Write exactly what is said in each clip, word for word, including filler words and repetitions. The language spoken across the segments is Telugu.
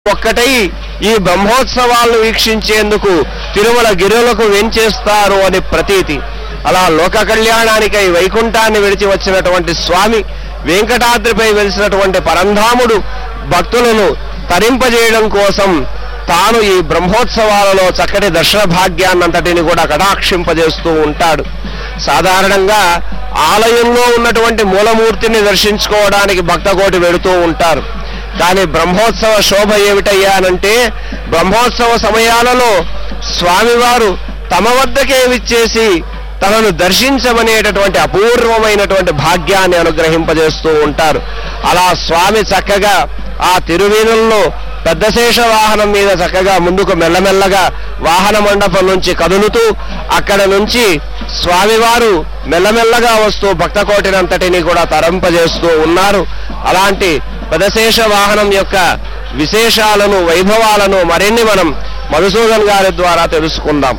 ఒక్కటై ఈ బ్రహ్మోత్సవాలను వీక్షించేందుకు తిరుమల గిరులకు వెంచేస్తారు అని ప్రతీతి. అలా లోక కళ్యాణానికై వైకుంఠాన్ని విడిచి వచ్చినటువంటి స్వామి వెంకటాద్రిపై వెలిసినటువంటి పరంధాముడు భక్తులను తరింపజేయడం కోసం తాను ఈ బ్రహ్మోత్సవాలలో చక్కటి దర్శన భాగ్యాన్నంతటిని కూడా కటాక్షింపజేస్తూ ఉంటాడు. సాధారణంగా ఆలయంలో ఉన్నటువంటి మూలమూర్తిని దర్శించుకోవడానికి భక్తకోటి వెడుతూ ఉంటారు. కానీ బ్రహ్మోత్సవ శోభ ఏమిటయ్యా అనంటే, బ్రహ్మోత్సవ సమయాలలో స్వామివారు తమ వద్దకే విచ్చేసి తనను దర్శించమనేటటువంటి అపూర్వమైనటువంటి భాగ్యాన్ని అనుగ్రహింపజేస్తూ ఉంటారు. అలా స్వామి చక్కగా ఆ తిరువీధుల్లో పెద్ద శేష వాహనం మీద చక్కగా ముందుకు మెల్లమెల్లగా వాహన మండపం నుంచి కదులుతూ అక్కడ నుంచి స్వామివారు మెల్లమెల్లగా వస్తూ భక్తకోటినంతటిని కూడా తరింపజేస్తూ ఉన్నారు. అలాంటి పెదశేష వాహనం యొక్క విశేషాలను వైభవాలను మరిన్ని మనం మధుసూదన్ గారి ద్వారా తెలుసుకుందాం.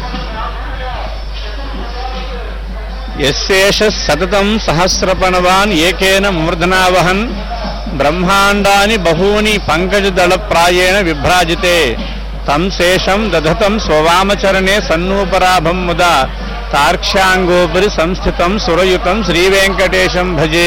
యశేష సతతం సహస్రపణవాన్ ఏకేన మూర్ధనావహన్ బ్రహ్మాండాని బహూని పంకజదళ ప్రాయేణ విభ్రాజితే తం శేషం దధతం స్వవామచరణే సన్నూపరాభం ముదా తార్క్ష్యాంగోపరి సంస్థితం సురయుతం శ్రీవేంకటేశం భజే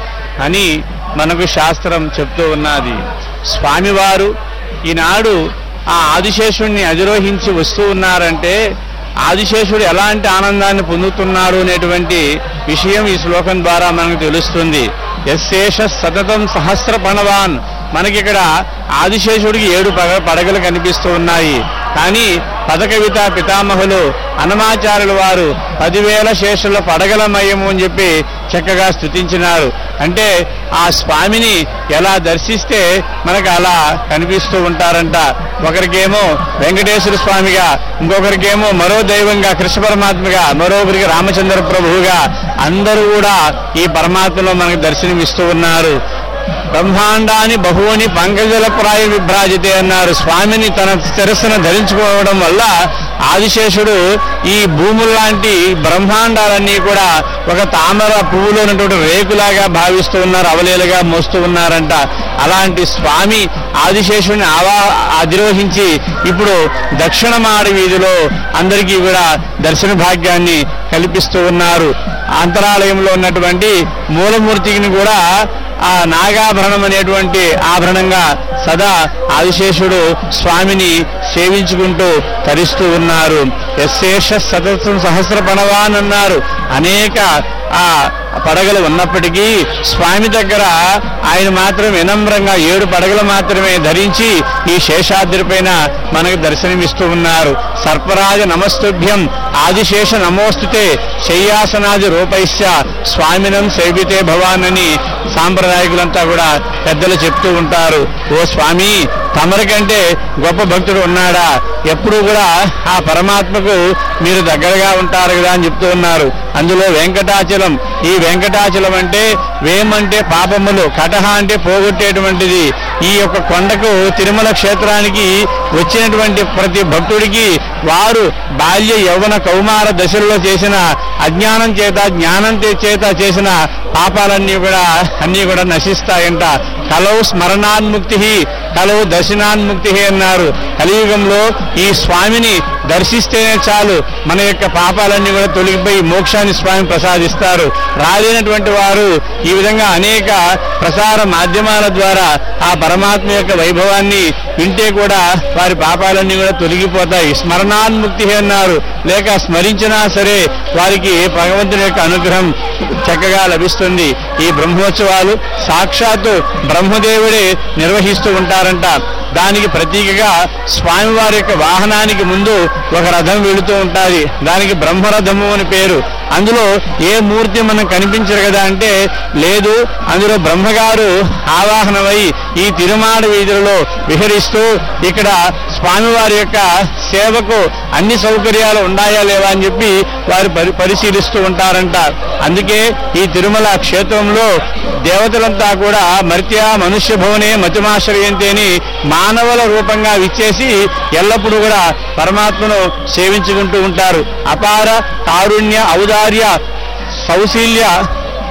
అని మనకు శాస్త్రం చెప్తూ ఉన్నది. స్వామివారు ఈనాడు ఆ ఆదిశేషుణ్ణి అధిరోహించి వస్తూ ఉన్నారంటే ఆదిశేషుడు ఎలాంటి ఆనందాన్ని పొందుతున్నాడు అనేటువంటి విషయం ఈ శ్లోకం ద్వారా మనకు తెలుస్తుంది. యశేష సతతం సహస్రపణవాన్, మనకిక్కడ ఆదిశేషుడికి ఏడు పడగలు కనిపిస్తూ ఉన్నాయి. కానీ పదకవిత పితామహులు అన్నమాచార్యుల వారు పదివేల శేషుల పడగలమయము అని చెప్పి చక్కగా స్తుతించినారు. అంటే ఆ స్వామిని ఎలా దర్శిస్తే మనకు అలా కనిపిస్తూ ఉంటారంట. ఒకరికేమో వెంకటేశ్వర స్వామిగా, ఇంకొకరికేమో మరో దైవంగా కృష్ణ పరమాత్మగా, మరొకరికి రామచంద్ర ప్రభువుగా అందరూ కూడా ఈ పరమాత్మలో మనకు దర్శనమిస్తూ ఉన్నారు. బ్రహ్మాండాన్ని బహువుని పంకజల ప్రాయ విభ్రాజితే అన్నారు. స్వామిని తన శిరస్సును ధరించుకోవడం వల్ల ఆదిశేషుడు ఈ భూముల్లాంటి బ్రహ్మాండాలన్నీ కూడా ఒక తామర పువ్వులో ఉన్నటువంటి రేకులాగా భావిస్తూ ఉన్నారు, అవలేలుగా మోస్తూ ఉన్నారంట. అలాంటి స్వామి ఆదిశేషుడిని ఆవా అధిరోహించి ఇప్పుడు దక్షిణ మాడి వీధిలో అందరికీ కూడా దర్శన భాగ్యాన్ని కల్పిస్తూ ఉన్నారు. అంతరాలయంలో ఉన్నటువంటి మూలమూర్తిని కూడా ఆ నాగాభరణం అనేటువంటి ఆభరణంగా సదా ఆదిశేషుడు స్వామిని సేవించుకుంటూ తరిస్తూ ఉన్నారు. యశేష సతతం సహస్రపణవాన్ అన్నారు. అనేక ఆ పడగలు ఉన్నప్పటికీ స్వామి దగ్గర ఆయన మాత్రం వినమ్రంగా ఏడు పడగలు మాత్రమే ధరించి ఈ శేషాద్రి పైన మనకు దర్శనమిస్తూ ఉన్నారు. సర్పరాజ నమస్తుభ్యం ఆదిశేష నమోస్తుతే శయ్యాసనాది రూపైశ్య స్వామినం సేవితే భవాన్ అని సాంప్రదాయకులంతా కూడా పెద్దలు చెప్తూ ఉంటారు. ఓ స్వామి, తమరికంటే గొప్ప భక్తుడు ఉన్నాడా? ఎప్పుడు కూడా ఆ పరమాత్మకు మీరు దగ్గరగా ఉంటారు కదా అని చెప్తూ ఉన్నారు. అందులో వెంకటాచలం, ఈ వెంకటాచలం అంటే వేమంటే పాపములు, కటహ అంటే పోగొట్టేటువంటిది. ఈ యొక్క కొండకు తిరుమల క్షేత్రానికి వచ్చినటువంటి ప్రతి భక్తుడికి వారు బాల్య యౌవన కౌమార దశల్లో చేసిన అజ్ఞానం చేత జ్ఞానం చేత చేసిన పాపాలన్నీ కూడా అన్నీ కూడా నశిస్తాయంట. కలవు స్మరణాన్ముక్తి, కలవు దర్శనాన్ముక్తి అన్నారు. కలియుగంలో ఈ స్వామిని దర్శిస్తేనే చాలు మన యొక్క పాపాలన్నీ కూడా తొలగిపోయి మోక్షాన్ని స్వామి ప్రసాదిస్తారు. రాలేనటువంటి వారు ఈ విధంగా అనేక ప్రసార మాధ్యమాల ద్వారా ఆ పరమాత్మ యొక్క వైభవాన్ని వింటే కూడా వారి పాపాలన్నీ కూడా తొలగిపోతాయి. స్మరణాన్ముక్తి అన్నారు. లేక స్మరించినా సరే వారికి భగవంతుని యొక్క అనుగ్రహం చక్కగా లభిస్తుంది. ఈ బ్రహ్మోత్సవాలు సాక్షాత్తు బ్రహ్మదేవుడే నిర్వహిస్తూ ఉంటారంట. దానికి ప్రతీకగా స్వామివారి యొక్క వాహనానికి ముందు ఒక రథం వెళుతూ ఉంటుంది. దానికి బ్రహ్మరథము అని పేరు. అందులో ఏ మూర్తి మనం కనిపించరు కదా అంటే లేదు, అందులో బ్రహ్మగారు ఆవాహనమై ఈ తిరుమాడ వీధులలో విహరిస్తూ ఇక్కడ స్వామివారి యొక్క సేవకు అన్ని సౌకర్యాలు ఉన్నాయా లేవా అని చెప్పి వారు పరి పరిశీలిస్తూ ఉంటారంట. అందుకే ఈ తిరుమల క్షేత్రంలో దేవతలంతా కూడా మర్త్య మనుష్య భవనే మతిమాశ్రయంతే అని మానవుల రూపంగా విచ్చేసి ఎల్లప్పుడూ కూడా పరమాత్మను సేవించుకుంటూ ఉంటారు. అపార కారుణ్య ఔదార్య సౌశీల్య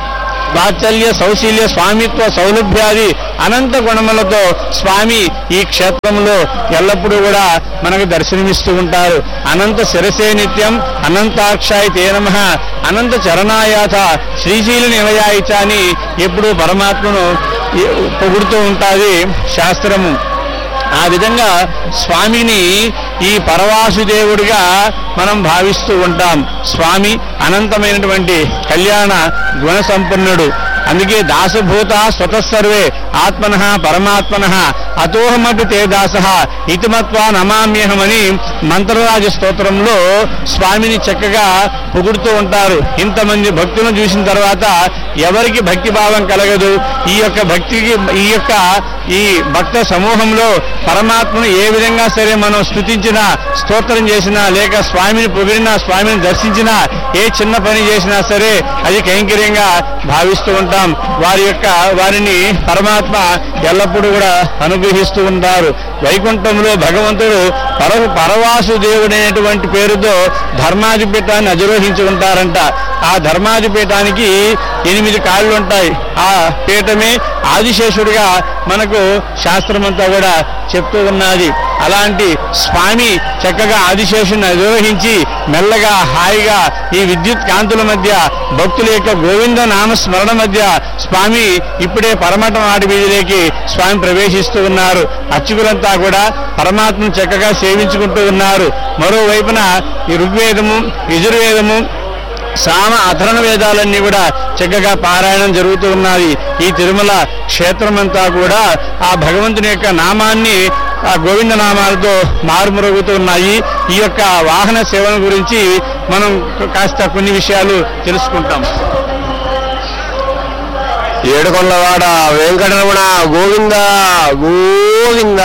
వాత్సల్య సౌశీల్య స్వామిత్వ సౌలభ్యాది అనంత గుణములతో స్వామి ఈ క్షేత్రంలో ఎల్లప్పుడూ కూడా మనకు దర్శనమిస్తూ ఉంటారు. అనంత శిరసే నిత్యం అనంతాక్షాయ తే నమః అనంత చరణాయాత శ్రీశైల నిలయాయిచ అని ఎప్పుడూ పరమాత్మను పొగుడుతూ ఉంటుంది శాస్త్రము. ఆ విధంగా స్వామిని ఈ పరవాసుదేవుడిగా మనం భావిస్తూ ఉంటాం. స్వామి అనంతమైనటువంటి కళ్యాణ గుణ సంపన్నుడు. అందుకే దాసభూత స్వతస్సర్వే ఆత్మనః పరమాత్మనః అతోహమపి తే దాసః ఇతిమత్వా నమామ్యహమని మంత్రరాజ స్తోత్రంలో స్వామిని చక్కగా పొగుడుతూ ఉంటారు. ఇంతమంది భక్తులను చూసిన తర్వాత ఎవరికి భక్తి భావం కలగదు? ఈ యొక్క భక్తికి ఈ యొక్క ఈ భక్త సమూహంలో పరమాత్మను ఏ విధంగా సరే మనం స్తుతించినా స్తోత్రం చేసినా లేక స్వామిని పొగిడినా స్వామిని దర్శించినా ఏ చిన్న పని చేసినా సరే అది కైంకర్యంగా భావిస్తూ ఉంటాం. వారి యొక్క వారిని పరమాత్మ ఎల్లప్పుడూ కూడా అనుగ్రహిస్తూ ఉంటారు. వైకుంఠంలో భగవంతుడు పర పరవాసుదేవుడైనటువంటి పేరుతో ధర్మాధిపీఠాన్ని అధిరోహించి ఉంటారంట. ఆ ధర్మాధిపీఠానికి ఎనిమిది కాళ్ళు ఉంటాయి. ఆ పీఠమే ఆదిశేషుడిగా మనకు శాస్త్రమంతా కూడా చెప్తూ ఉన్నది. అలాంటి స్వామి చక్కగా ఆదిశేషుని అధిరోహించి మెల్లగా హాయిగా ఈ విద్యుత్ కాంతుల మధ్య భక్తుల యొక్క గోవింద నామస్మరణ మధ్య స్వామి ఇప్పుడే పరమఠం ఆడి వీధిలోకి స్వామి ప్రవేశిస్తూ ఉన్నారు. అర్చకులంతా కూడా పరమాత్మను చక్కగా సేవించుకుంటూ ఉన్నారు. మరోవైపున ఈ ఋగ్వేదము యజుర్వేదము సామ అధరణ వేదాలన్నీ కూడా చక్కగా పారాయణం జరుగుతూ ఉన్నది. ఈ తిరుమల క్షేత్రమంతా కూడా ఆ భగవంతుని యొక్క నామాన్ని ఆ గోవింద నామాలతో మారుమరుగుతూ ఉన్నాయి. ఈ యొక్క వాహన సేవన గురించి మనం కాస్త కొన్ని విషయాలు తెలుసుకుంటాం. ఏడుకొండలవాడ వెంకటరమణ గోవింద గోవింద.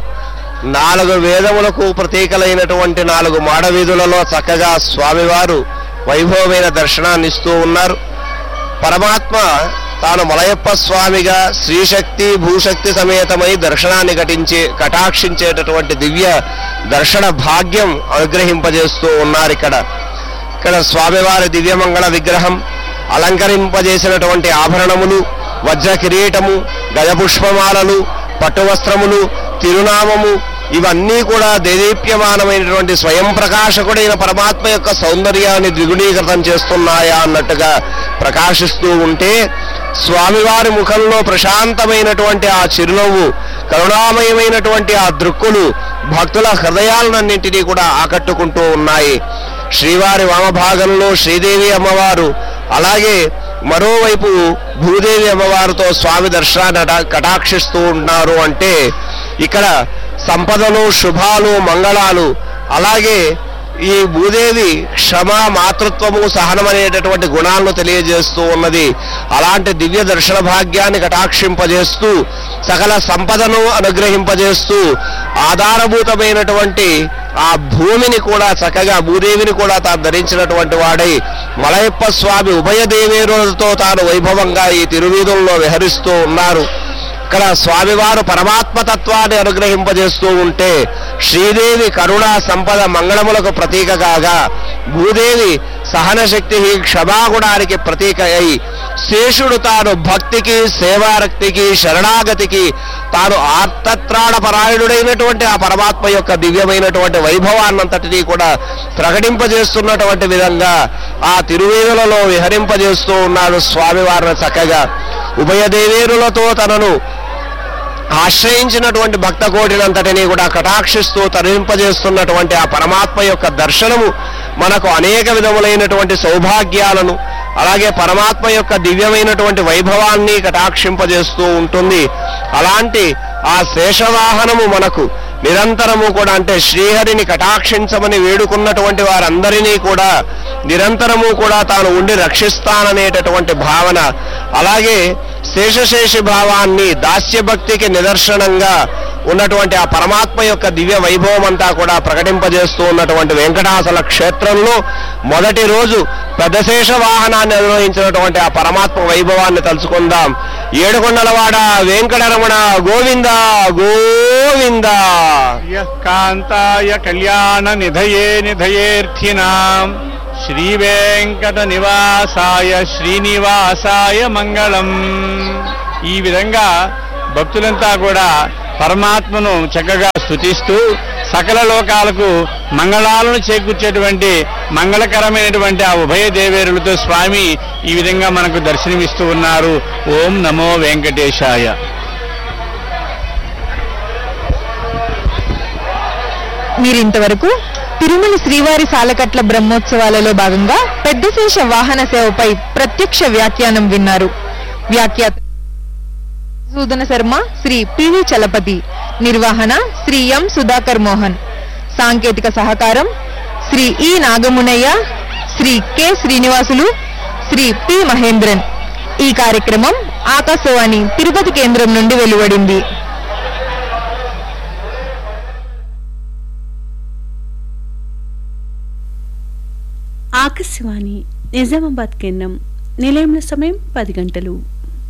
నాలుగు వేదములకు ప్రతీకలైనటువంటి నాలుగు మాడవీధులలో చక్కగా స్వామివారు వైభవమైన దర్శనాన్ని ఇస్తూ ఉన్నారు. పరమాత్మ తాను మలయప్ప స్వామిగా శ్రీశక్తి భూశక్తి సమేతమై దర్శనాన్ని ఘటించే కటాక్షించేటటువంటి దివ్య దర్శన భాగ్యం అనుగ్రహింపజేస్తూ ఉన్నారు. ఇక్కడ ఇక్కడ స్వామివారి దివ్యమంగళ విగ్రహం, అలంకరింపజేసినటువంటి ఆభరణములు, వజ్ర కిరీటము, గజపుష్పమాలలు, పట్టువస్త్రములు, తిరునామము ఇవన్నీ కూడా దేదీప్యమానమైనటువంటి స్వయం ప్రకాశకుడైన పరమాత్మ యొక్క సౌందర్యాన్ని ద్విగుణీకృతం చేస్తున్నాయా అన్నట్టుగా ప్రకాశిస్తూ ఉంటే స్వామివారి ముఖంలో ప్రశాంతమైనటువంటి ఆ చిరునవ్వు, కరుణామయమైనటువంటి ఆ దృక్కులు భక్తుల హృదయాలన్నింటినీ కూడా ఆకట్టుకుంటూ ఉన్నాయి. శ్రీవారి వామభాగంలో శ్రీదేవి అమ్మవారు, అలాగే మరోవైపు భూదేవి అమ్మవారితో స్వామి దర్శనాన్ని కటాక్షిస్తూ ఉన్నారు. అంటే ఇక్కడ సంపదలు, శుభాలు, మంగళాలు, అలాగే ఈ భూదేవి క్షమ, మాతృత్వము, సహనం అనేటటువంటి గుణాలను తెలియజేస్తూ ఉన్నది. అలాంటి దివ్య దర్శన భాగ్యాన్ని కటాక్షింపజేస్తూ సకల సంపదను అనుగ్రహింపజేస్తూ ఆధారభూతమైనటువంటి ఆ భూమిని కూడా చక్కగా భూదేవిని కూడా తాను ధరించినటువంటి వాడై మలయప్ప స్వామి ఉభయ దేవేరులతో తాను వైభవంగా ఈ తిరువీధుల్లో విహరిస్తూ ఉన్నారు. ఇక్కడ స్వామివారు పరమాత్మతత్వాన్ని అనుగ్రహింపజేస్తూ ఉంటే శ్రీదేవి కరుణ, సంపద, మంగళములకు ప్రతీక కాగా భూదేవి సహనశక్తి, క్షమాగుణానికి ప్రతీక అయి శేషుడు తాను భక్తికి, సేవారక్తికి, శరణాగతికి తాను ఆర్తత్రాణపరాయణుడైనటువంటి ఆ పరమాత్మ యొక్క దివ్యమైనటువంటి వైభవాన్నంతటినీ కూడా ప్రకటింపజేస్తున్నటువంటి విధంగా ఆ తిరువేదులలో విహరింపజేస్తూ ఉన్నాడు స్వామివారిని. చక్కగా ఉభయ దేవేరులతో తనను ఆశ్రయించినటువంటి భక్త కోటినంతటినీ కూడా కటాక్షిస్తూ తరింపజేస్తున్నటువంటి ఆ పరమాత్మ యొక్క దర్శనము మనకు అనేక విధములైనటువంటి సౌభాగ్యాలను, అలాగే పరమాత్మ యొక్క దివ్యమైనటువంటి వైభవాన్ని కటాక్షింపజేస్తూ ఉంటుంది. అలాంటి ఆ శేషవాహనము మనకు నిరంతరము కూడా, అంటే శ్రీహరిని కటాక్షించమని వేడుకున్నటువంటి వారందరినీ కూడా నిరంతరము కూడా తాను ఉండి రక్షిస్తాననేటటువంటి భావన, అలాగే శేషశేషి భావాన్ని, దాస్యభక్తికి నిదర్శనంగా ఉన్నటువంటి ఆ పరమాత్మ యొక్క దివ్య వైభవం అంతా కూడా ప్రకటింపజేస్తూ ఉన్నటువంటి వెంకటాచల క్షేత్రంలో మొదటి రోజు పెద్దశేష వాహనాన్ని నిర్వహించినటువంటి ఆ పరమాత్మ వైభవాన్ని తలుచుకుందాం. ఏడుకొండలవాడ వెంకటరమణ గోవింద గోవింద. కాంతాయ కళ్యాణ నిధయే నిధయేర్థినాం శ్రీ వెంకట నివాసాయ శ్రీనివాసాయ మంగళం. ఈ విధంగా భక్తులంతా కూడా పరమాత్మను చక్కగా స్తుతిస్తూ సకల లోకాలకు మంగళాలను చేకూర్చేటువంటి మంగళకరమైనటువంటి ఆ ఉభయ దేవేరులతో స్వామి ఈ విధంగా మనకు దర్శనమిస్తూ ఉన్నారు. ఓం నమో వెంకటేశాయ. మీరింతవరకు తిరుమల శ్రీవారి సాలకట్ల బ్రహ్మోత్సవాలలో భాగంగా పెద్దశేష వాహన సేవపై ప్రత్యక్ష వ్యాఖ్యానం విన్నారు. వ్యాఖ్యాత సూదన శర్మ, శ్రీ పివి చలపతి. నిర్వహణ శ్రీ ఎం సుధాకర్ మోహన్. సాంకేతిక సహకారం శ్రీ ఈ నాగమునయ్య, శ్రీ కె శ్రీనివాసులు, శ్రీ పి మహేంద్రన్. ఈ కార్యక్రమం ఆకాశవాణి తిరుపతి కేంద్రం నుండి వెలువడింది. ఆకాశవాణి నిజామాబాద్ కేంద్రం. నిలయంలో సమయం పది గంటలు.